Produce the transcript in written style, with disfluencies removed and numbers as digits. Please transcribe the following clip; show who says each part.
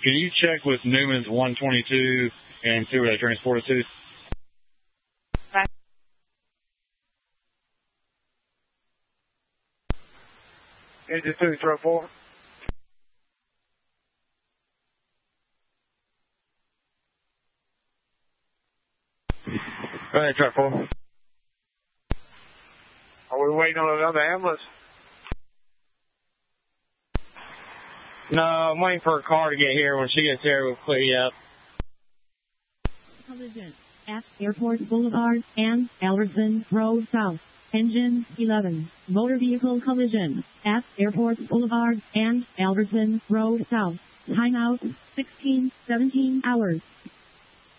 Speaker 1: Can you check with Newman's 122 and see where they transport it to?
Speaker 2: Engine 2, truck 4. Go ahead, truck 4. Are we waiting on another ambulance?
Speaker 3: No, I'm waiting for a car to get here. When she gets here, we'll clear you up.
Speaker 4: Collision at Airport Boulevard and Albertson Road South. Engine 11. Motor vehicle collision at Airport Boulevard and Albertson Road South. Timeout 16:17 hours.